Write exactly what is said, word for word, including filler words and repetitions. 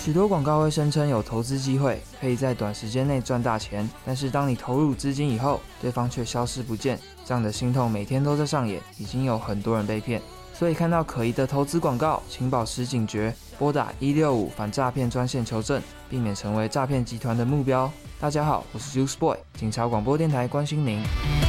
许多广告会声称有投资机会，可以在短时间内赚大钱，但是当你投入资金以后，对方却消失不见，这样的心痛每天都在上演，已经有很多人被骗。所以看到可疑的投资广告，请保持警觉，拨打一六五反诈骗专线求证，避免成为诈骗集团的目标。大家好，我是 Juice Boy，警察广播电台关心您。